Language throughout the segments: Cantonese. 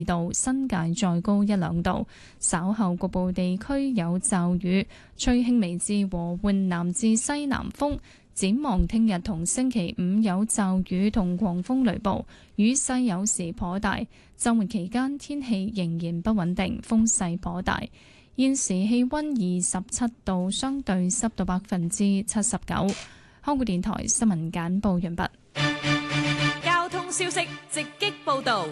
度，新界再高1-2度。稍後局部地區有驟雨，吹輕微至和緩南至西南風。展望聽日同星期五有驟雨同狂風雷暴，雨勢有時頗大。週末期間天氣仍然不穩定，風勢頗大。現時氣溫27度，相對濕度79%。香港電台新聞簡報完畢。 交通消息直擊報道。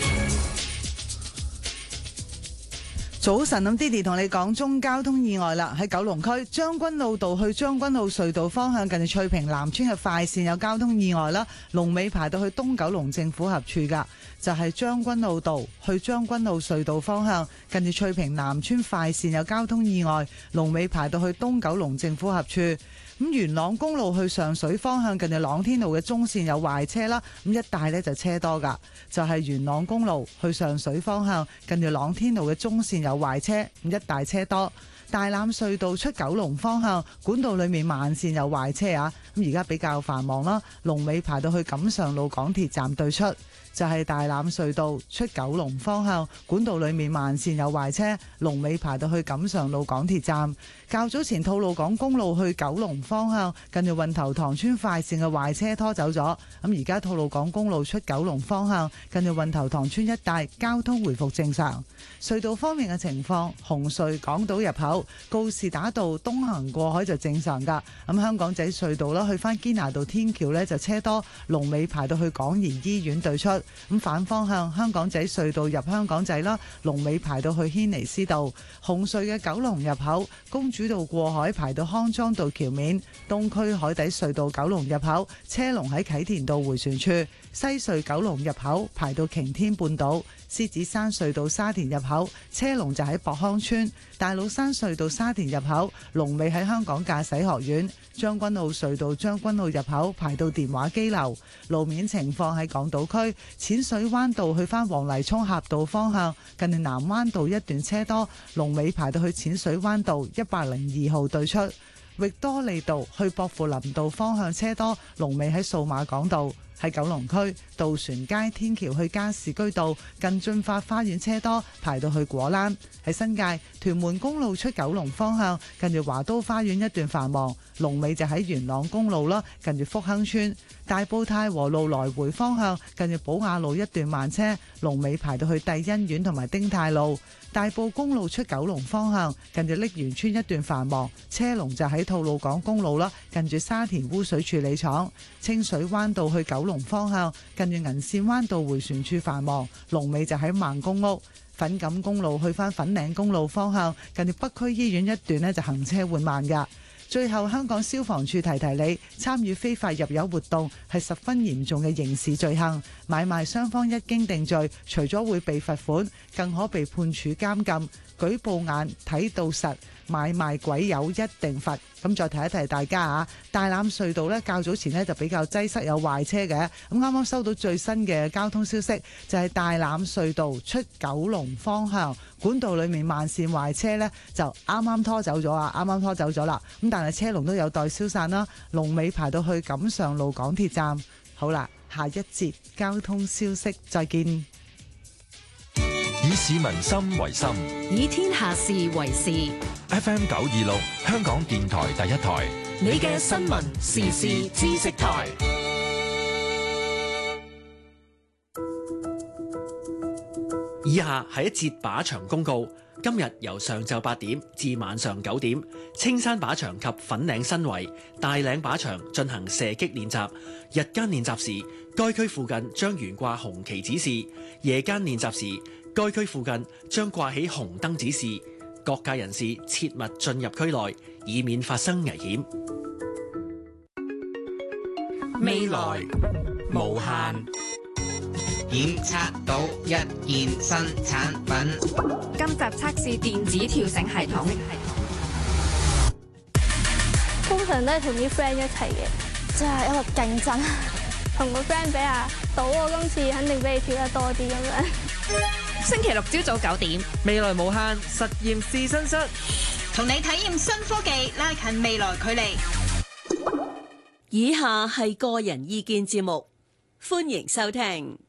早晨，咁 Didi 同你講中交通意外啦，喺九龍區將軍澳道去將軍澳隧道方向，近住翠屏南村嘅快線有交通意外啦，龍尾排到去東九龍政府合署噶，就係將軍澳道去將軍澳隧道方向，近住翠屏南村快線有交通意外，龍尾排到去東九龍政府合署。咁元朗公路去上水方向，近住朗天路嘅中線有壞車啦，咁一帶呢就車多噶，就係元朗公路去上水方向，近住朗天路嘅中線有壞車，咁一帶車多。大欖隧道出九龍方向，管道裏面慢線有壞車啊，咁而家比較繁忙啦，龍尾排到去錦上路港鐵站對出。就係大欖隧道出九龍方向，管道裏面慢線有壞車，龍尾排到去錦上路港鐵站。較早前吐露港公路去九龍方向，近住運頭塘村快線嘅壞車拖走咗，咁而家吐露港公路出九龍方向，近住運頭塘村一帶交通回復正常。隧道方面嘅情況，紅隧港島入口告士打道東行過海就正常噶，咁香港仔隧道啦，去翻堅拿道天橋呢就車多，龍尾排到去港怡醫院對出。咁反方向香港仔隧道入香港仔啦，龍尾排到去軒尼詩道。紅隧嘅九龍入口公主道過海排到康莊道橋面，東區海底隧道九龍入口車龍喺啟田道迴旋處，西隧九龍入口排到擎天半島。獅子山隧道沙田入口車龍就喺博康村，大老山隧道沙田入口龍尾喺香港駕駛學院，將軍澳隧道將軍澳入口排到電話機樓。路面情況喺港島區淺水灣道去返黃泥涌峽道方向，近住南灣道一段車多，龍尾排到去淺水灣道102號對出。域多利道去薄扶林道方向車多，龍尾喺數碼港道。喺九龍區渡船街天橋去加士居道近駿發花園車多，排到去果欄。喺新界屯門公路出九龍方向，近住華都花園一段繁忙，龍尾就喺元朗公路啦，近住福亨村。大埔太和路來回方向，近住寶雅路一段慢車，龍尾排到去帝欣苑同埋丁太路。大埔公路出九龍方向，近住瀝源村一段繁忙，車龍就喺吐露港公路啦，近住沙田污水處理廠。清水灣道去九龍方向，近住銀線灣道迴旋處繁忙，龍尾就喺孟公屋。粉錦公路去返粉嶺公路方向，近住北區醫院一段呢就行車緩慢㗎。最後，香港消防處提提你，參與非法入油活動係十分嚴重嘅刑事罪行，買賣雙方一經定罪，除咗會被罰款，更可被判處監禁。舉報眼睇到實，買賣鬼友一定罰。咁再提一提大家啊，大欖隧道呢較早前呢就比較擠塞有壞車嘅，咁啱啱收到最新嘅交通消息，就係大欖隧道出九龍方向管道裏面慢線壞車呢就啱啱拖走咗啊，啱啱拖走咗啦，咁但係車龍都有待消散啦，龍尾排到去錦上路港鐵站。好啦，下一節交通消息再見。 以市民心為心， 以天下事為事。 FM 926香港電台第一台， 你嘅新聞時事知識台。 以下係一節靶場公告。今日由上晝8點至晚上9點，青山靶場及粉嶺新圍、大嶺靶場進行射擊練習。日間練習時，該區附近將懸掛紅旗指示；夜間練習時，該區附近將掛起紅燈指示。各界人士切勿進入區內，以免發生危險。 未來無限。檢測到一件新產品。 今集測試電子跳繩系統。 通常都係同啲 friend 一齊嘅，即係一個競爭。同個 friend 比啊，賭我今次肯定比你跳得多啲咁樣。 星期六朝早9點， 未來無限實驗試身室， 同你體驗新科技，拉近未來距離。 以下係個人意見節目，歡迎收聽。